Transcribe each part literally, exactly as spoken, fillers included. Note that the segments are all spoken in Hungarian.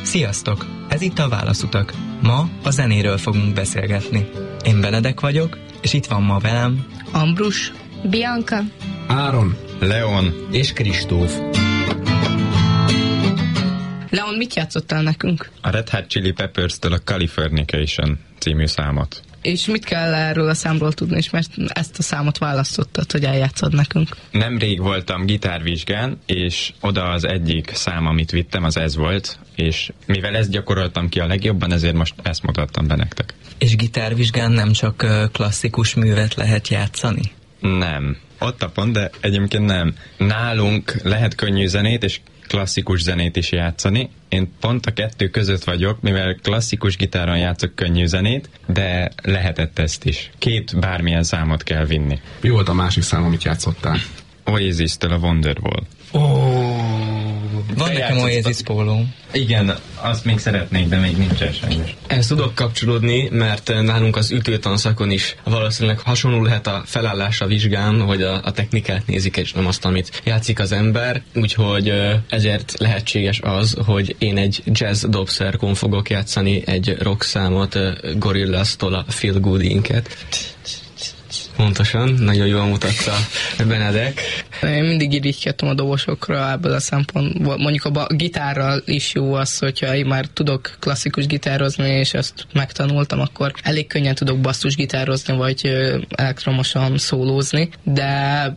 Sziasztok! Ez itt a Válaszutak. Ma a zenéről fogunk beszélgetni. Én Benedek vagyok, és itt van ma velem Ambrus, Bianca, Áron, Leon és Kristóf. Leon, mit játszottál nekünk? A Red Hot Chili Peppers-től a Californication című számot. És mit kell erről a számról tudni, és mert ezt a számot választottad, hogy eljátszod nekünk? Nemrég voltam gitárvizsgán, és oda az egyik szám, amit vittem, az ez volt, és mivel ezt gyakoroltam ki a legjobban, ezért most ezt mutattam be nektek. És gitárvizsgán nem csak klasszikus művet lehet játszani? Nem. Ott a pont, de egyébként nem. Nálunk lehet könnyű zenét, és klasszikus zenét is játszani. Én pont a kettő között vagyok, mivel klasszikus gitáron játszok könnyű zenét, de lehetett ezt is. Két bármilyen számot kell vinni. Mi volt a másik szám, amit játszottál? Oasis-től a Wonderwall. Oh, van nekem Oasis póló. Igen, azt még szeretnék, de még nincsen sajnos. Ehhez tudok kapcsolódni, mert nálunk az ütőtanszakon is valószínűleg hasonló lehet a felállás a vizsgán, hogy a, a technikát nézik, és nem azt, amit játszik az ember. Úgyhogy ezért lehetséges az, hogy én egy jazz dobszerkon fogok játszani egy rock számot, Gorillaz-tól a Feel Good Inc-et. Pontosan, nagyon jól mutatta Benedek. Én mindig irigykedtem a dobosokra ebből a szempontból. Mondjuk a gitárral is jó az, hogyha én már tudok klasszikus gitározni, és ezt megtanultam, akkor elég könnyen tudok basszusgitározni, vagy elektromosan szólózni. De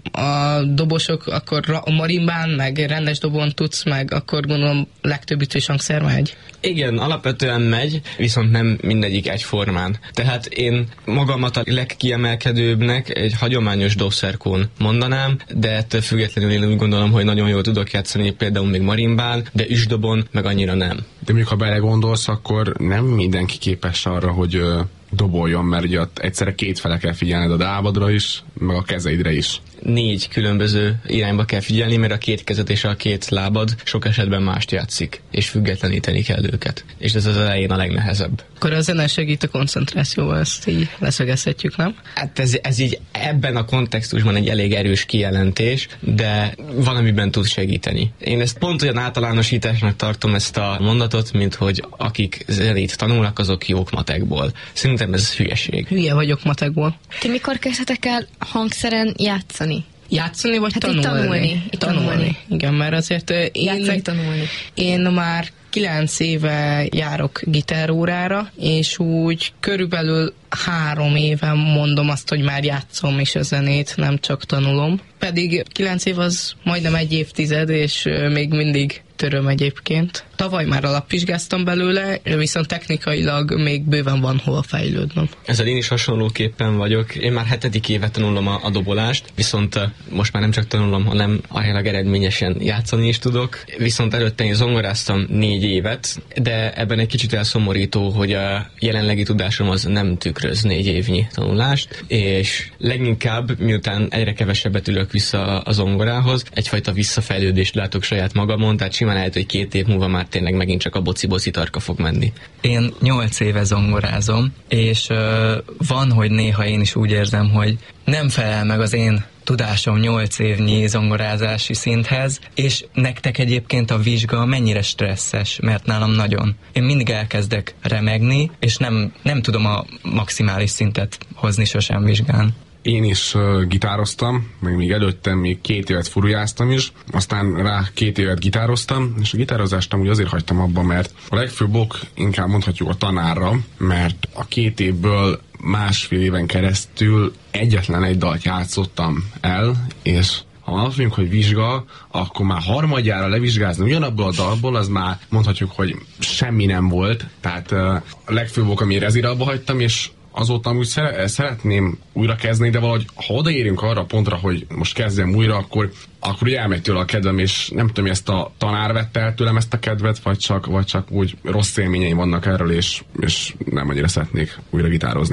a dobosok, akkor a marimbán, meg rendes dobon tudsz, meg akkor gondolom legtöbb ütős hangszer megy. Igen, alapvetően megy, viszont nem mindegyik egyformán. Tehát én magamat a legkiemelkedőbbnek egy hagyományos dobszerkón mondanám, de ettől függetlenül én úgy gondolom, hogy nagyon jól tudok játszani például még marimbán, de üsdobon meg annyira nem. De mondjuk, ha belegondolsz, akkor nem mindenki képes arra, hogy ö, doboljon, mert ugye egyszerre két fele kell figyelned, a lábadra is, meg a kezeidre is. Négy különböző irányba kell figyelni, mert a két kezed és a két lábad sok esetben mást játszik, és függetleníteni kell őket. És ez az elején a legnehezebb. Akkor a zene segít a koncentrációval, ezt így leszögezhetjük, nem? Hát ez, ez így ebben a kontextusban egy elég erős kijelentés, de valamiben tud segíteni. Én ezt pont olyan általánosításnak tartom ezt a mondatot, mint hogy akik zenét tanulnak, azok jók matekból. Szerintem ez hülyeség. Hülye vagyok matekból. Ti mikor kezdhetek el hangszeren játszani? Játszani, vagy hát tanulni? tanulni. Tanulni. tanulni. Igen, mert azért én, játszani, tanulni. Én már kilenc éve járok gitárórára, és úgy körülbelül három éve mondom azt, hogy már játszom is a zenét, nem csak tanulom. Pedig kilenc év az majdnem egy évtized, és még mindig töröm egyébként. Tavaly már alapvizsgáztam belőle, viszont technikailag még bőven van hol fejlődnöm. Ezzel én is hasonlóképpen vagyok. Én már hetedik éve tanulom a, a dobolást, viszont most már nem csak tanulom, hanem aránylag eredményesen játszani is tudok. Viszont előtte én zongoráztam négy évet, de ebben egy kicsit elszomorító, hogy a jelenlegi tudásom az nem tükröz négy évnyi tanulást, és leginkább, miután egyre kevesebbet ülök vissza a zongorához, egyfajta visszafejlődést látok saját magamon, tehát simán lehet, hogy két év múlva már tényleg megint csak a boci-boci tarka fog menni. Én nyolc éve zongorázom, és uh, van, hogy néha én is úgy érzem, hogy nem felel meg az én tudásom nyolc évnyi zongorázási szinthez, és nektek egyébként a vizsga mennyire stresszes, mert nálam nagyon. Én mindig elkezdek remegni, és nem, nem tudom a maximális szintet hozni sosem vizsgán. Én is uh, gitároztam, meg még előttem még két évet furujáztam is, aztán rá két évet gitároztam, és a gitározást amúgy azért hagytam abba, mert a legfőbb ok inkább mondhatjuk a tanárra, mert a két évből másfél éven keresztül egyetlen egy dalt játszottam el, és ha azt mondjuk, hogy vizsga, akkor már harmadjára levizsgázni ugyanabból a dalból, az már mondhatjuk, hogy semmi nem volt, tehát uh, a legfőbb ok, amire ezért abba hagytam, és azóta amúgy szeretném újra kezdeni, de valahogy ha odaérünk arra a pontra, hogy most kezdjem újra, akkor, akkor úgy elmegy tőle a kedvem, és nem tudom, hogy ezt a tanár vette el tőlem ezt a kedvet, vagy csak, vagy csak úgy rossz élményeim vannak erről, és, és nem annyira szeretnék újra gitározni.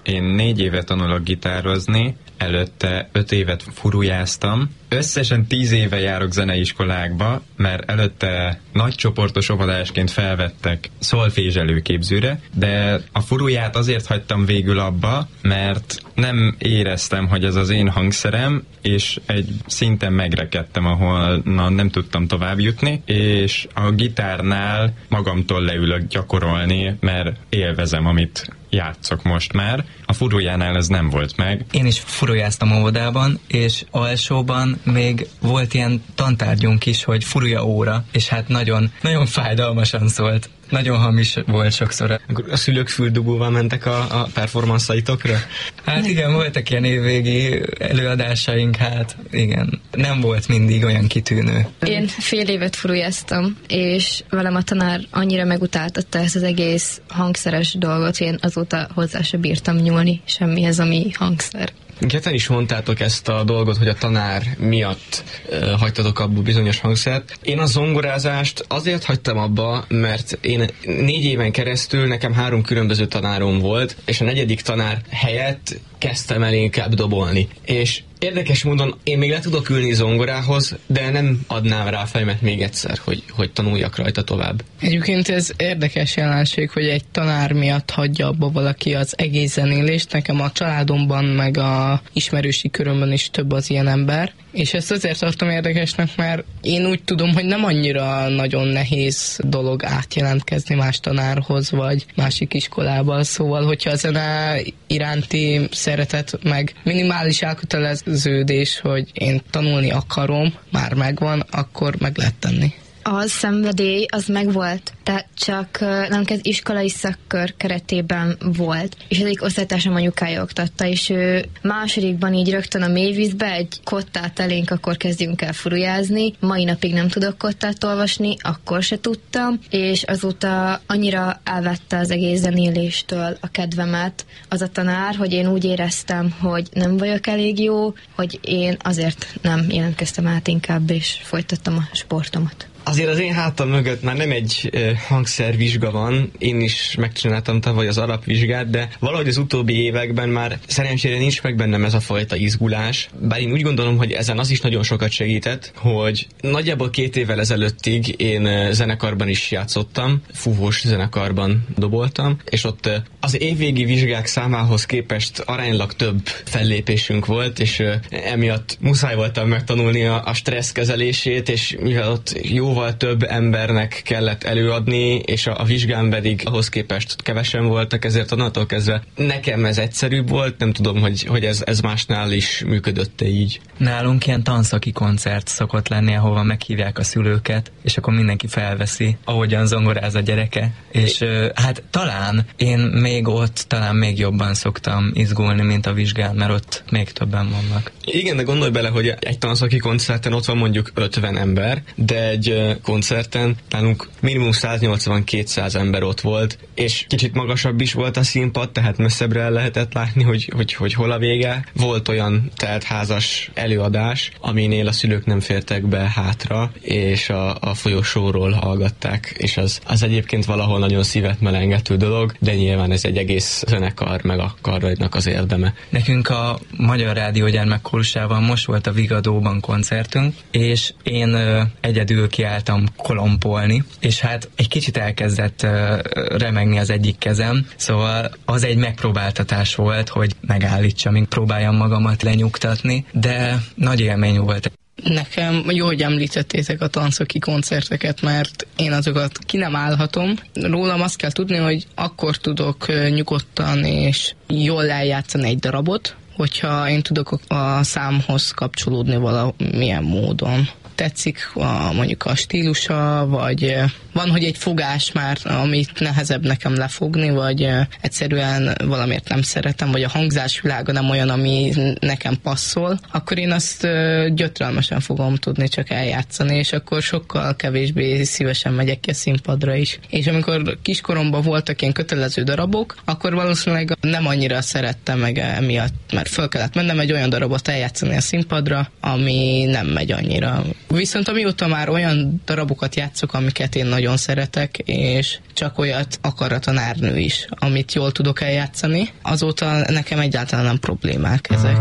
Én négy éve tanulok gitározni, előtte öt évet furujáztam. Összesen tíz éve járok zeneiskolákba, mert előtte nagy csoportos óvodásként felvettek szolfés előképzőre, de a furuját azért hagytam végül abba, mert nem éreztem, hogy ez az én hangszerem, és egy szinten megrekedtem, ahol na, nem tudtam tovább jutni, és a gitárnál magamtól leülök gyakorolni, mert élvezem, amit játszok most már. A furujánál ez nem volt meg. Én is furujáztam óvodában, és alsóban még volt ilyen tantárgyunk is, hogy furuja óra, és hát nagyon, nagyon fájdalmasan szólt. Nagyon hamis volt sokszor. Akkor a szülők füldugóval mentek a, a performanszaitokra? Hát igen, voltak ilyen évvégi előadásaink, hát igen. Nem volt mindig olyan kitűnő. Én fél évet furujáztam, és velem a tanár annyira megutáltatta ezt az egész hangszeres dolgot, hogy én azóta hozzá se bírtam nyúlni semmihez, ami hangszer. Ketten is mondtátok ezt a dolgot, hogy a tanár miatt uh, hagytatok abba bizonyos hangszert. Én a zongorázást azért hagytam abba, mert én négy éven keresztül nekem három különböző tanárom volt, és a negyedik tanár helyett kezdtem el inkább dobolni. És érdekes módon én még le tudok ülni zongorához, de nem adnám rá fejemet még egyszer, hogy, hogy tanuljak rajta tovább. Egyébként ez érdekes jelenség, hogy egy tanár miatt hagyja abba valaki az egész zenélést. Nekem a családomban, meg a ismerősi körömben is több az ilyen ember. És ezt azért tartom érdekesnek, mert én úgy tudom, hogy nem annyira nagyon nehéz dolog átjelentkezni más tanárhoz, vagy másik iskolába. Szóval, hogyha a zene iránti szeretet, meg minimális elköteleződés, hogy én tanulni akarom, már megvan, akkor meg lehet tenni. A szenvedély az megvolt, tehát csak nem az iskolai szakkör keretében volt. És az egyik osztálytársam anyukája oktatta, és ő másodikban így rögtön a mélyvízbe egy kottát elénk, akkor kezdjünk el furujázni. Mai napig nem tudok kottát olvasni, akkor se tudtam, és azóta annyira elvette az egész zenéléstől a kedvemet az a tanár, hogy én úgy éreztem, hogy nem vagyok elég jó, hogy én azért nem jelentkeztem át inkább, és folytattam a sportomat. Azért az én hátam mögött már nem egy uh, hangszervizsga van, én is megcsináltam tavaly az alapvizsgát, de valahogy az utóbbi években már szerencsére nincs meg bennem ez a fajta izgulás, bár én úgy gondolom, hogy ezen az is nagyon sokat segített, hogy nagyjából két évvel ezelőttig én uh, zenekarban is játszottam, fúvós zenekarban doboltam, és ott uh, az évvégi vizsgák számához képest aránylag több fellépésünk volt, és uh, emiatt muszáj voltam megtanulni a, a stressz kezelését, és mivel ott jó jóval több embernek kellett előadni, és a, a vizsgán pedig ahhoz képest kevesen voltak, ezért onnantól kezdve nekem ez egyszerűbb volt, nem tudom, hogy, hogy ez, ez másnál is működött-e így. Nálunk ilyen tanszaki koncert szokott lenni, ahova meghívják a szülőket, és akkor mindenki felveszi, ahogyan zongoráz a gyereke, és é. hát talán én még ott, talán még jobban szoktam izgulni, mint a vizsgán, mert ott még többen vannak. Igen, de gondolj bele, hogy egy tanszaki koncerten ott van mondjuk ötven ember, de egy koncerten nálunk minimum száznyolcvan-kétszáz ember ott volt, és kicsit magasabb is volt a színpad, tehát messzebbre el lehetett látni, hogy, hogy, hogy hol a vége. Volt olyan teltházas előadás, aminél a szülők nem fértek be hátra, és a, a folyosóról hallgatták, és az, az egyébként valahol nagyon szívet melengető dolog, de nyilván ez egy egész zenekar, meg a karraidnak az érdeme. Nekünk a Magyar Rádió Gyermekkórusával most volt a Vigadóban koncertünk, és én ö, egyedül kiálltam kolompolni, és hát egy kicsit elkezdett uh, remegni az egyik kezem, szóval az egy megpróbáltatás volt, hogy megállítsam, még próbáljam magamat lenyugtatni, de nagy élmény volt. Nekem jó, hogy említettétek a tanszaki koncerteket, mert én azokat ki nem állhatom. Rólam azt kell tudni, hogy akkor tudok nyugodtan és jól eljátszani egy darabot, hogyha én tudok a számhoz kapcsolódni valamilyen módon. Tetszik a, mondjuk a stílusa, vagy van, hogy egy fogás már, amit nehezebb nekem lefogni, vagy egyszerűen valamiért nem szeretem, vagy a hangzásvilága nem olyan, ami nekem passzol, akkor én azt gyötrelmesen fogom tudni csak eljátszani, és akkor sokkal kevésbé szívesen megyek ki a színpadra is. És amikor kiskoromban voltak ilyen kötelező darabok, akkor valószínűleg nem annyira szerettem meg emiatt, mert föl kellett mennem egy olyan darabot eljátszani a színpadra, ami nem megy annyira. Viszont amióta már olyan darabokat játszok, amiket én nagyon szeretek, és csak olyat akar a tanárnő is, amit jól tudok eljátszani, azóta nekem egyáltalán nem problémák ezek.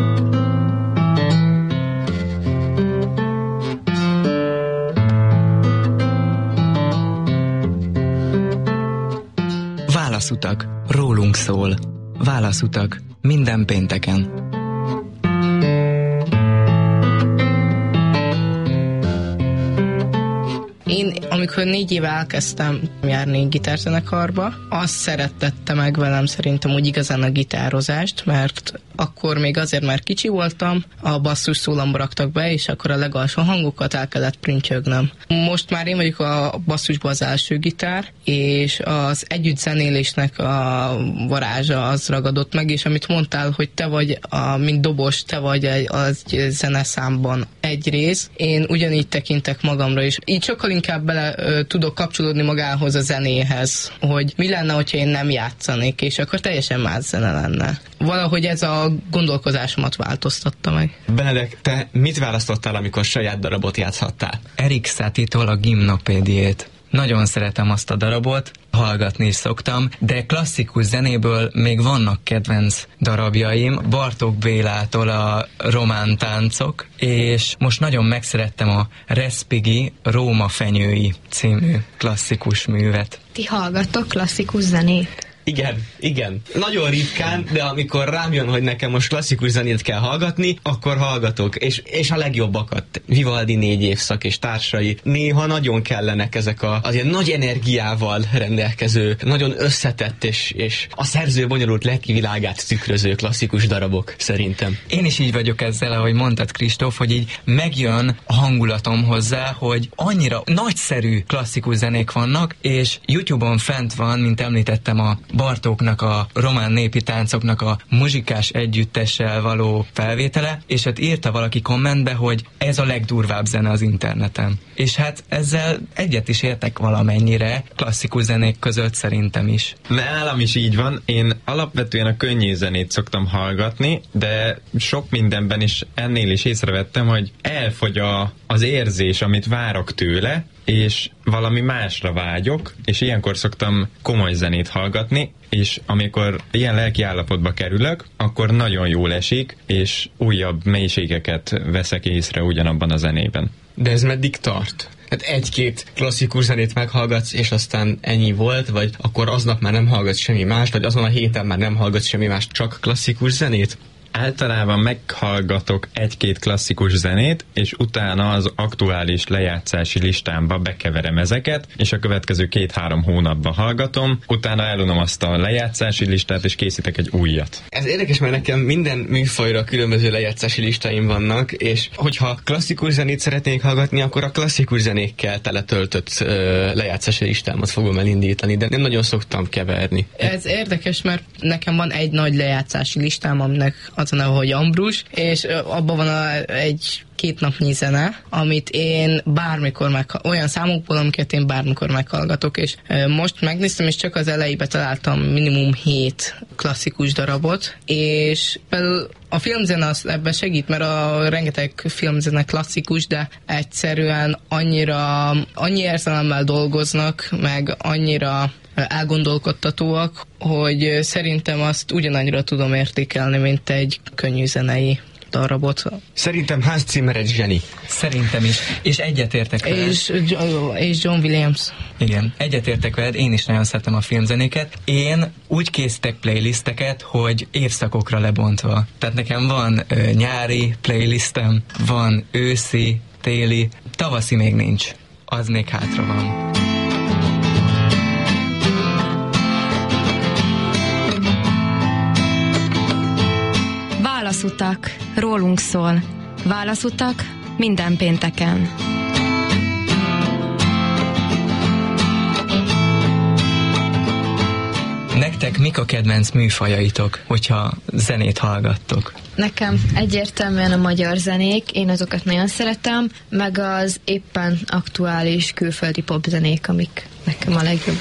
Válaszutak. Rólunk szól. Válaszutak. Minden pénteken. Én, amikor négy éve elkezdtem járni gitárzenekarba, azt szerettette meg velem szerintem úgy igazán a gitározást, mert akkor még azért már kicsi voltam, a basszus szólamba raktak be, és akkor a legalsó hangokat el kellett prüntjögnöm. Most már én vagyok a basszusban az első gitár, és az együtt zenélésnek a varázsa az ragadott meg, és amit mondtál, hogy te vagy, a, mint dobos, te vagy egy, az zeneszámban egy rész, én ugyanígy tekintek magamra is. Így sokkal inkább bele ö, tudok kapcsolódni magához a zenéhez, hogy mi lenne, hogyha én nem játszanék, és akkor teljesen más zene lenne. Valahogy ez a gondolkozásomat változtatta meg. Benedek, te mit választottál, amikor saját darabot játszhattál? Erik Satitól a Gimnopédiét. Nagyon szeretem azt a darabot, hallgatni is szoktam, de klasszikus zenéből még vannak kedvenc darabjaim, Bartók Bélától a Román táncok, és most nagyon megszerettem a Respighi Róma fenyői című klasszikus művet. Ti hallgattok klasszikus zenét? Igen, igen. Nagyon ritkán, de amikor rám jön, hogy nekem most klasszikus zenét kell hallgatni, akkor hallgatok. És, és a legjobbakat. Vivaldi négy évszak és társai. Néha nagyon kellenek ezek a, az ilyen nagy energiával rendelkező, nagyon összetett és, és a szerző bonyolult lelkivilágát tükröző klasszikus darabok, szerintem. Én is így vagyok ezzel, ahogy mondtad, Kristóf, hogy így megjön a hangulatom hozzá, hogy annyira nagyszerű klasszikus zenék vannak, és YouTube-on fent van, mint említettem, a Bartóknak a román népi táncoknak a muzsikás együttessel való felvétele, és ott írta valaki kommentbe, hogy ez a legdurvább zene az interneten. És hát ezzel egyet is értek valamennyire, klasszikus zenék között szerintem is. Nálam is így van, én alapvetően a könnyű zenét szoktam hallgatni, de sok mindenben is ennél is észrevettem, hogy elfogy a, az érzés, amit várok tőle, és valami másra vágyok, és ilyenkor szoktam komoly zenét hallgatni, és amikor ilyen lelki állapotba kerülök, akkor nagyon jól esik, és újabb mélységeket veszek észre ugyanabban a zenében. De ez meddig tart? Hát egy-két klasszikus zenét meghallgatsz, és aztán ennyi volt, vagy akkor aznap már nem hallgatsz semmi mást, vagy azon a héten már nem hallgatsz semmi mást, csak klasszikus zenét? Általában meghallgatok egy-két klasszikus zenét, és utána az aktuális lejátszási listámba bekeverem ezeket, és a következő két-három hónapban hallgatom, utána elunom azt a lejátszási listát, és készítek egy újat. Ez érdekes, mert nekem minden műfajra különböző lejátszási listáim vannak, és hogyha klasszikus zenét szeretnék hallgatni, akkor a klasszikus zenékkel teletöltött uh, lejátszási listámat fogom elindítani, de nem nagyon szoktam keverni. Ez érdekes, mert nekem van egy nagy lejátszási listám, aminek az a neve, hogy Ambrus, és abban van a, egy két napnyi zene, amit én bármikor meg, olyan számokból, amiket én bármikor meghallgatok, és e, most megnéztem, és csak az elejébe találtam minimum hét klasszikus darabot, és például a filmzene az ebben segít, mert a rengeteg filmzene klasszikus, de egyszerűen annyira, annyi érzelemmel dolgoznak, meg annyira elgondolkodtatóak, hogy szerintem azt ugyanannyira tudom értékelni, mint egy könnyű zenei darabot. Szerintem Hans Zimmer egy zseni. Szerintem is. És egyetértek veled. És, és John Williams. Igen, egyetértek veled, én is nagyon szeretem a filmzenéket. Én úgy készítek playlisteket, hogy évszakokra lebontva. Tehát nekem van ö, nyári playlistem, van őszi, téli, tavaszi még nincs. Az még hátra van. Válaszutak. Rólunk szól. Válaszutak minden pénteken. Nektek mik a kedvenc műfajaitok, hogyha zenét hallgattok? Nekem egyértelműen a magyar zenék, én azokat nagyon szeretem, meg az éppen aktuális külföldi popzenék, amik nekem a legjobbak.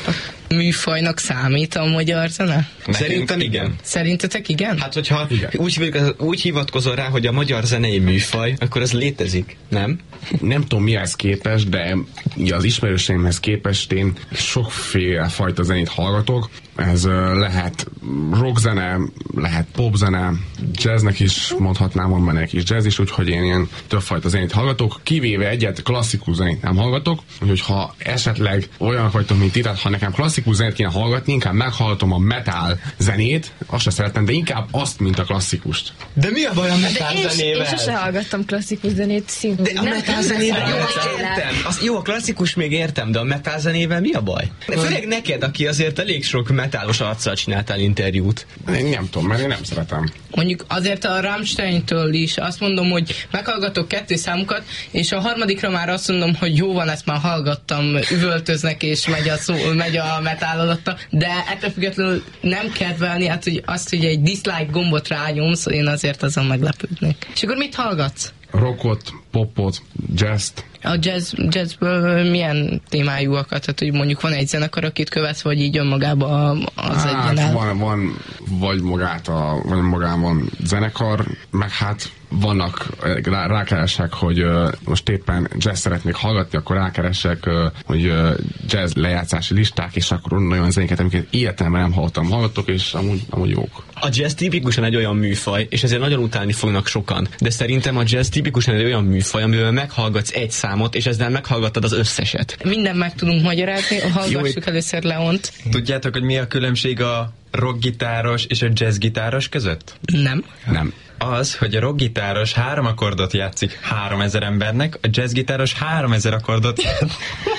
műfajnak számít a magyar zene? Szerintem igen. Szerintetek igen? Hát, hogyha igen. Úgy, úgy hivatkozol rá, hogy a magyar zenei műfaj, akkor az létezik, nem? Nem tudom mihez képest, de az ismerőseimhez képest én sokféle fajta zenét hallgatok. Ez uh, lehet rockzene, lehet popzene, jazznek is mondhatnám, van benne egy kis jazz is, úgyhogy én ilyen többfajta zenét hallgatok, kivéve egyet klasszikus zenét nem hallgatok, úgyhogy ha esetleg olyan vagytok, mint ti, tehát ha nekem klasszikus zenét kéne hallgatni, inkább meghallgatom a metal zenét, azt se szeretem, de inkább azt, mint a klasszikust. De mi a baj a metal én, zenével? Én sose hallgattam klasszikus zenét szintén. De a metal zenével jó, értem. Az, jó, a klasszikus még értem, de a metal zenével mi a baj? Főleg neked, aki azért elég sok metálos arccal csináltál interjút. Én nem tudom, mert én nem szeretem. Mondjuk azért a Rammsteintől is azt mondom, hogy meghallgatok kettő számukat, és a harmadikra már azt mondom, hogy jó van, ezt már hallgattam, üvöltöznek, és megy a, szó, megy a metal alatta, de ettől függetlenül nem kedvelni, hát hogy azt, hogy egy dislike gombot rányomsz, én azért azon meglepődnék. És akkor mit hallgatsz? Rockot, popot, jazzt. A jazz, jazzből milyen témájúakat? Tehát, hogy mondjuk van egy zenekar, akit követsz, vagy így önmagában az hát, egyen el? Van, van, vagy magát a, vagy magában zenekar, meg hát vannak, rá, rákeresek, hogy uh, most éppen jazz szeretnék hallgatni, akkor rákeresek, uh, hogy uh, jazz lejátszási listák, és akkor olyan zenéket, amiket életemben nem hallottam, hallgatok, és amúgy, amúgy jók. A jazz tipikusan egy olyan műfaj, és ezért nagyon utálni fognak sokan, de szerintem a jazz tipikusan egy olyan műfaj, amivel meghallgatsz egy számot, és ezzel meghallgattad az összeset. Minden meg tudunk magyarázni, hallgassuk először Leont. Tudjátok, hogy mi a különbség a rockgitáros és a jazzgitáros között? Nem. Nem. Az, hogy a rockgitáros három akkordot játszik háromezer embernek, a jazzgitáros háromezer akkordot játszik.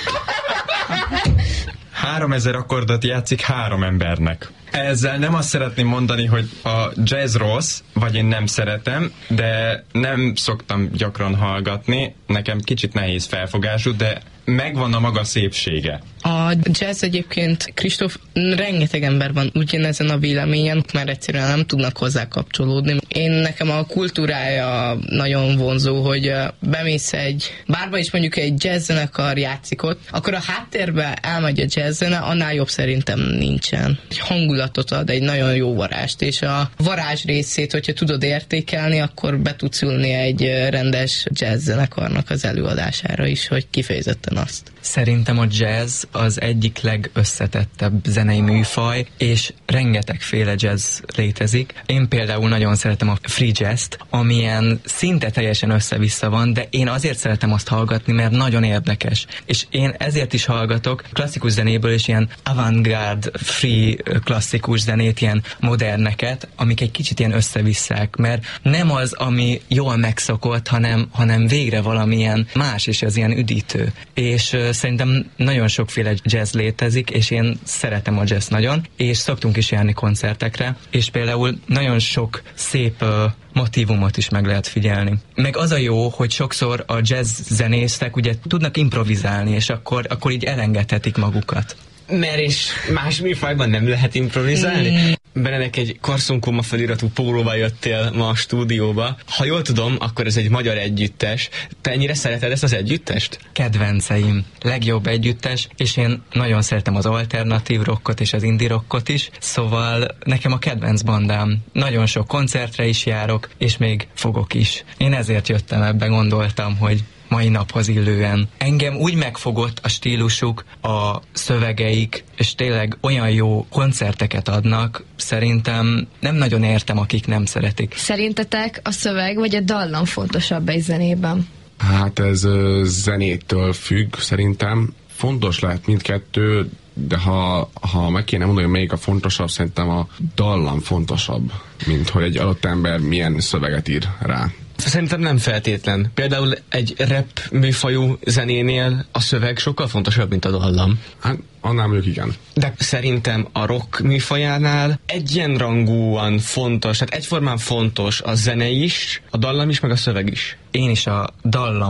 háromezer akkordot játszik három embernek. Ezzel nem azt szeretném mondani, hogy a jazz rossz, vagy én nem szeretem, de nem szoktam gyakran hallgatni, nekem kicsit nehéz felfogású, de megvan a maga szépsége. A jazz egyébként, Kristóf, rengeteg ember van ugyanezen a véleményen, mert egyszerűen nem tudnak hozzá kapcsolódni. Én nekem a kultúrája nagyon vonzó, hogy bemész egy, bárba is mondjuk egy jazzzenekar játszik ott, akkor a háttérbe elmegy a jazzzene, annál jobb szerintem nincsen. Egy hangulatot ad, egy nagyon jó varást, és a varázs részét, hogyha tudod értékelni, akkor be tudsz ülni egy rendes jazzzenekarnak az előadására is, hogy kifejezetten azt. Szerintem a jazz az egyik legösszetettebb zenei műfaj, és rengetegféle jazz létezik. Én például nagyon szeretem a free jazz-t, amilyen szinte teljesen össze-vissza van, de én azért szeretem azt hallgatni, mert nagyon érdekes. És én ezért is hallgatok klasszikus zenéből is ilyen avantgárd, free klasszikus zenét, ilyen moderneket, amik egy kicsit ilyen összevisszák, mert nem az, ami jól megszokott, hanem, hanem végre valamilyen más, és az ilyen üdítő. És uh, szerintem nagyon sokféle jazz létezik, és én szeretem a jazz nagyon, és szoktunk is járni koncertekre, és például nagyon sok szép uh, motívumot is meg lehet figyelni. Meg az a jó, hogy sokszor a jazz zenészek ugye tudnak improvizálni, és akkor, akkor így elengedhetik magukat. Mert és más műfajban nem lehet improvizálni? Mm. Benedek, egy Karszon feliratú pólóval jöttél ma a stúdióba. Ha jól tudom, akkor ez egy magyar együttes. Te ennyire szereted ezt az együttest? Kedvenceim. Legjobb együttes, és én nagyon szeretem az alternatív rockot és az indie rockot is, szóval nekem a kedvenc bandám. Nagyon sok koncertre is járok, és még fogok is. Én ezért jöttem ebbe, gondoltam, hogy mai naphoz illően. Engem úgy megfogott a stílusuk, a szövegeik, és tényleg olyan jó koncerteket adnak, szerintem nem nagyon értem, akik nem szeretik. Szerintetek a szöveg vagy a dallam fontosabb egy zenében? Hát ez uh, zenétől függ, szerintem. Fontos lehet mindkettő, de ha, ha meg kéne mondani, hogy melyik a fontosabb, szerintem a dallam fontosabb, mint hogy egy adott ember milyen szöveget ír rá. Szerintem nem feltétlen. Például egy rap műfajú zenénél a szöveg sokkal fontosabb, mint a dallam. Hát annál mondjuk igen. De szerintem a rock műfajánál egyenrangúan fontos, tehát egyformán fontos a zene is, a dallam is, meg a szöveg is. Én is a dallamot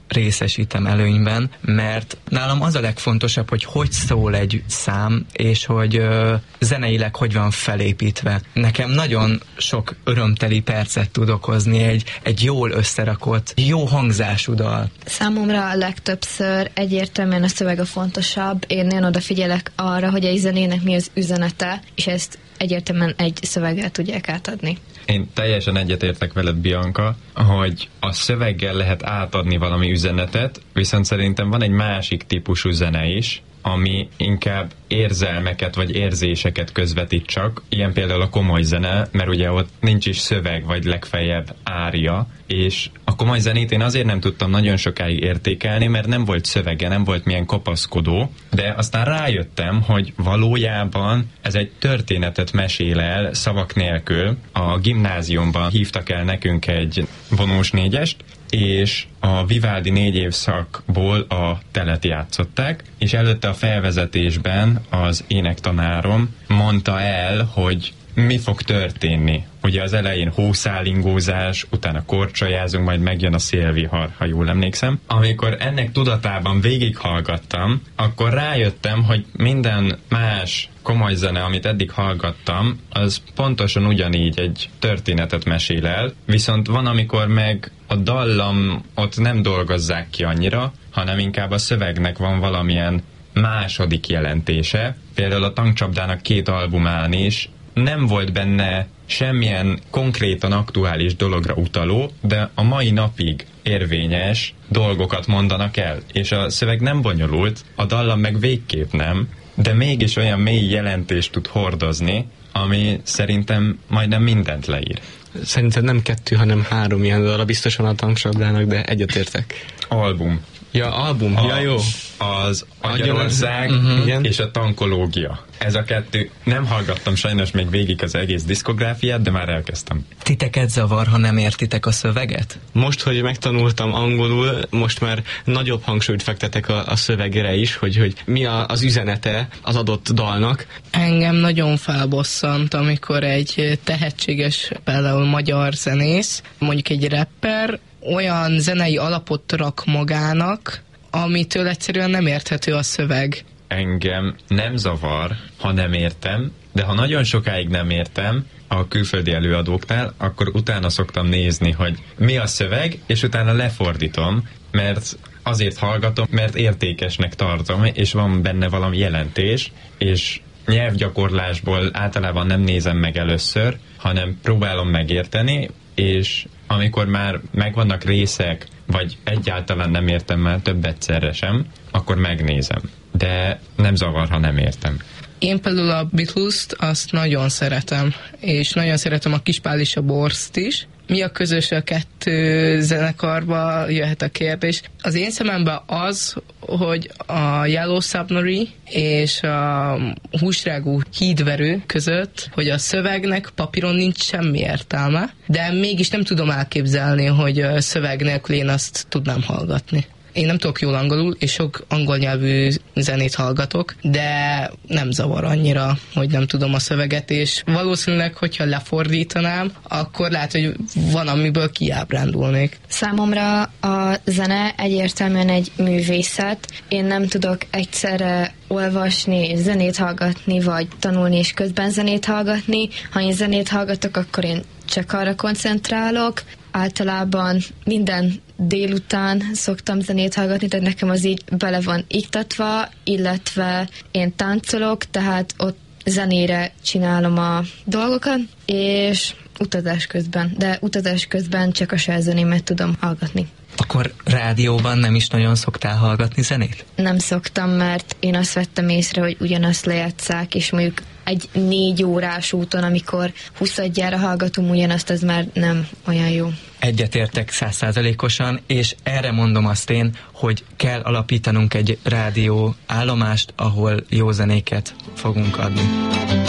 részesítem előnyben, mert nálam az a legfontosabb, hogy hogy szól egy szám, és hogy ö, zeneileg hogy van felépítve. Nekem nagyon sok örömteli percet tud okozni egy, egy jól összerakott, jó hangzású dal. Számomra a legtöbbször egyértelműen a szöveg a fontosabb. Én nagyon odafigyelek arra, hogy egy zenének mi az üzenete, és ezt egyértelműen egy szöveggel tudják átadni. Én teljesen egyetértek veled, Bianca, hogy a szöveggel lehet átadni valami üzenetet, viszont szerintem van egy másik típusú zene is, ami inkább érzelmeket vagy érzéseket közvetít csak, ilyen például a komoly zene, mert ugye ott nincs is szöveg, vagy legfeljebb ária, és a komoly zenét én azért nem tudtam nagyon sokáig értékelni, mert nem volt szövege, nem volt milyen kapaszkodó, de aztán rájöttem, hogy valójában ez egy történetet mesél el szavak nélkül. A gimnáziumban hívtak el nekünk egy vonós négyest, és a Vivaldi négy évszakból a telet játszották, és előtte a felvezetésben az énektanárom mondta el, hogy mi fog történni. Ugye az elején hószálingózás, utána korcsolyázunk, majd megjön a szélvihar, ha jól emlékszem. Amikor ennek tudatában végighallgattam, akkor rájöttem, hogy minden más komoly zene, amit eddig hallgattam, az pontosan ugyanígy egy történetet mesél el, viszont van, amikor meg a dallamot nem dolgozzák ki annyira, hanem inkább a szövegnek van valamilyen második jelentése. Például a Tankcsapdának két albumán is nem volt benne semmilyen konkrétan aktuális dologra utaló, de a mai napig érvényes dolgokat mondanak el, és a szöveg nem bonyolult, a dallam meg végképp nem, de mégis olyan mély jelentést tud hordozni, ami szerintem majdnem mindent leír. Szerintem nem kettő, hanem három ilyen dal, biztosan a Tankcsapdának, de egyetértek. Album. Ja, album, a, ja jó. Az Magyarország uh-huh. és a Tankológia. Ez a kettő. Nem hallgattam sajnos még végig az egész diszkográfiát, de már elkezdtem. Titeket zavar, ha nem értitek a szöveget? Most, hogy megtanultam angolul, most már nagyobb hangsúlyt fektetek a, a szövegre is, hogy, hogy mi a, az üzenete az adott dalnak. Engem nagyon felbosszant, amikor egy tehetséges, például magyar zenész, mondjuk egy rapper, olyan zenei alapot rak magának, amitől egyszerűen nem érthető a szöveg. Engem nem zavar, ha nem értem, de ha nagyon sokáig nem értem a külföldi előadóknál, akkor utána szoktam nézni, hogy mi a szöveg, és utána lefordítom, mert azért hallgatom, mert értékesnek tartom, és van benne valami jelentés, és nyelvgyakorlásból általában nem nézem meg először, hanem próbálom megérteni, és amikor már megvannak részek, vagy egyáltalán nem értem már több egyszerre sem, akkor megnézem. De nem zavar, ha nem értem. Én például a Beatles-t azt nagyon szeretem, és nagyon szeretem a Kispál és a Borszt is. Mi a közös a kettő zenekarba, jöhet a kérdés. Az én szememben az, hogy a Yellow Submarine és a húsrágú hídverő között, hogy a szövegnek papíron nincs semmi értelme, de mégis nem tudom elképzelni, hogy a szöveg nélkül én azt tudnám hallgatni. Én nem tudok jól angolul, és sok angol nyelvű zenét hallgatok, de nem zavar annyira, hogy nem tudom a szöveget, és valószínűleg, hogyha lefordítanám, akkor lehet, hogy van, amiből kiábrándulnék. Számomra a zene egyértelműen egy művészet. Én nem tudok egyszerre olvasni, és zenét hallgatni, vagy tanulni, és közben zenét hallgatni. Ha én zenét hallgatok, akkor én csak arra koncentrálok. Általában minden délután szoktam zenét hallgatni, tehát nekem az így bele van iktatva, illetve én táncolok, tehát ott zenére csinálom a dolgokat, és utazás közben, de utazás közben csak a saját zenémet tudom hallgatni. Akkor rádióban nem is nagyon szoktál hallgatni zenét? Nem szoktam, mert én azt vettem észre, hogy ugyanazt lejátszák, és mondjuk egy négy órás úton, amikor huszadjára hallgatom ugyanazt, az már nem olyan jó. Egyetértek százszázalékosan, és erre mondom azt én, hogy kell alapítanunk egy rádió állomást, ahol jó zenéket fogunk adni.